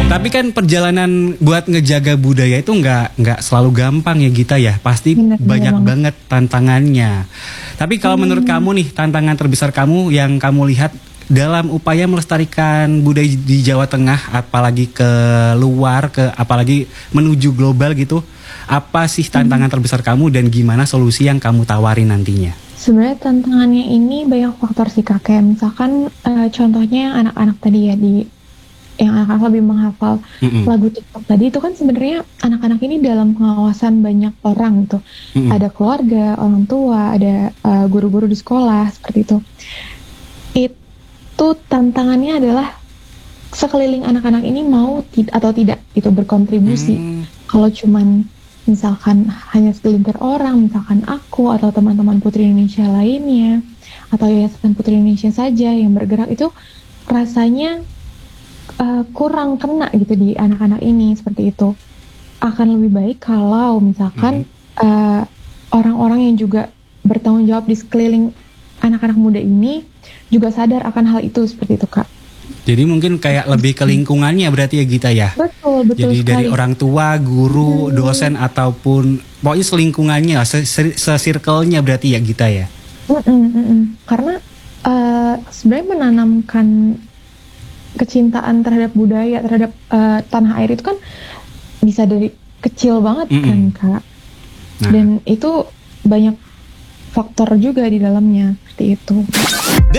Tapi kan perjalanan buat ngejaga budaya itu nggak selalu gampang ya Gita ya. Pasti Bener banyak banget. banget tantangannya. Tapi kalau menurut kamu nih, tantangan terbesar kamu yang kamu lihat dalam upaya melestarikan budaya di Jawa Tengah, apalagi ke luar, apalagi menuju global gitu, apa sih tantangan terbesar kamu dan gimana solusi yang kamu tawarin nantinya? Sebenarnya tantangannya ini banyak faktor sih Kak. Kayak misalkan contohnya yang anak-anak tadi ya, yang anak-anak lebih menghafal lagu TikTok tadi, itu kan sebenarnya anak-anak ini dalam pengawasan banyak orang gitu. Ada keluarga, orang tua, ada guru-guru di sekolah seperti itu. Itu tantangannya adalah sekeliling anak-anak ini mau atau tidak itu berkontribusi. Kalau cuman misalkan hanya segelintir orang, misalkan aku atau teman-teman Putri Indonesia lainnya atau Yayasan Putri Indonesia saja yang bergerak, itu rasanya kurang kena gitu di anak-anak ini seperti itu. Akan lebih baik kalau misalkan orang-orang yang juga bertanggung jawab di sekeliling anak-anak muda ini juga sadar akan hal itu seperti itu Kak. Jadi mungkin kayak lebih ke lingkungannya berarti ya Gita ya? Betul Jadi sekali. dari orang tua, guru, dosen ataupun pokoknya selingkungannya, se-circle-nya berarti ya Gita ya? Karena sebenarnya menanamkan kecintaan terhadap budaya, terhadap tanah air itu kan bisa dari kecil banget kan Kak. Dan itu banyak faktor juga di dalamnya seperti itu.